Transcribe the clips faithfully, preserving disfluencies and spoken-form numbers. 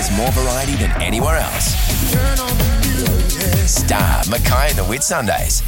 There's more variety than anywhere else. Star Mackay and the Whitsundays.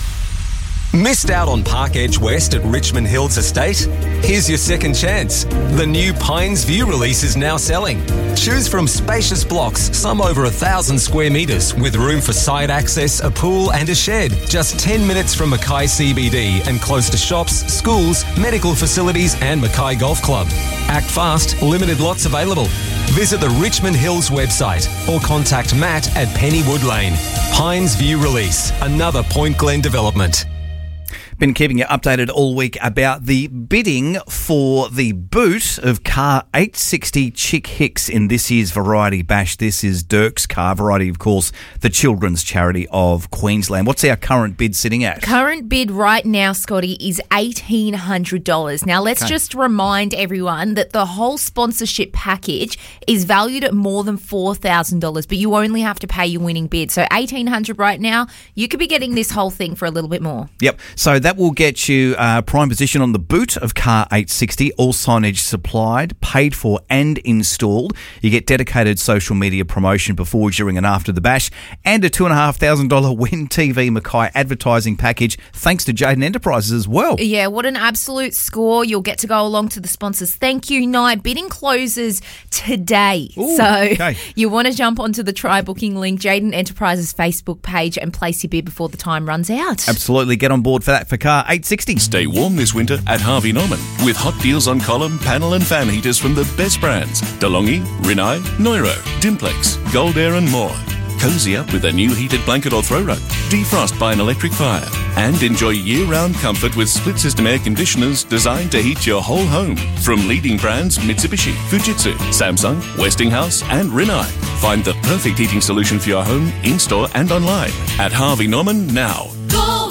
Missed out on Park Edge West at Richmond Hills Estate? Here's your second chance. The new Pines View release is now selling. Choose from spacious blocks, some over a thousand square metres, with room for side access, a pool and a shed. Just ten minutes from Mackay C B D and close to shops, schools, medical facilities and Mackay Golf Club. Act fast, limited lots available. Visit the Richmond Hills website or contact Matt at Pennywood Lane. Pines View Release, another Point Glen development. Been keeping you updated all week about the bidding for the boot of car eight sixty Chick Hicks in this year's Variety Bash. This is Dirk's car, Variety, of course, the children's charity of Queensland. What's our current bid sitting at? Current bid right now, Scotty, is eighteen hundred dollars. Now, let's okay. just remind everyone that the whole sponsorship package is valued at more than four thousand dollars, but you only have to pay your winning bid. So eighteen hundred dollars right now, you could be getting this whole thing for a little bit more. Yep. So that will get you uh, prime position on the boot of car eight sixty, all signage supplied, paid for and installed. You get dedicated social media promotion before, during and after the bash, and a two thousand five hundred dollars Win T V Mackay advertising package thanks to Jaden Enterprises as well. Yeah, what an absolute score. You'll get to go along to the sponsors thank you night. Bidding closes today. Ooh, so okay. you want to jump onto the try booking link, Jaden Enterprises Facebook page, and place your bid before the time runs out. Absolutely. Get on board for that for car eight sixty. Stay warm this winter at Harvey Norman with hot deals on column, panel and fan heaters from the best brands. DeLonghi, Rinnai, Neuro, Dimplex, Gold Air and more. Cozy up with a new heated blanket or throw rug. Defrost by an electric fire. And enjoy year-round comfort with split-system air conditioners designed to heat your whole home. From leading brands Mitsubishi, Fujitsu, Samsung, Westinghouse and Rinnai. Find the perfect heating solution for your home, in-store and online at Harvey Norman now. Go!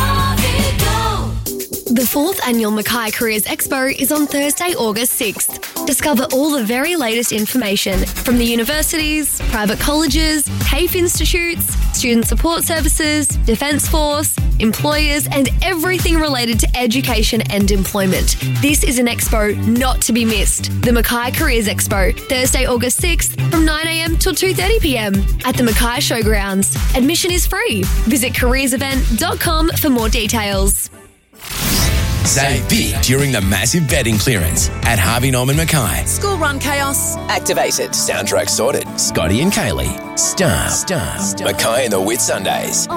The fourth annual Mackay Careers Expo is on Thursday, August sixth. Discover all the very latest information from the universities, private colleges, TAFE institutes, student support services, Defence Force, employers and everything related to education and employment. This is an expo not to be missed. The Mackay Careers Expo, Thursday, August sixth from nine a.m. till two thirty p.m. at the Mackay Showgrounds. Admission is free. Visit careers event dot com for more details. Save big during the massive betting clearance at Harvey Norman Mackay. School run chaos activated. Soundtrack sorted. Scotty and Kaylee. Star. Star. Star. Mackay and the Whitsundays.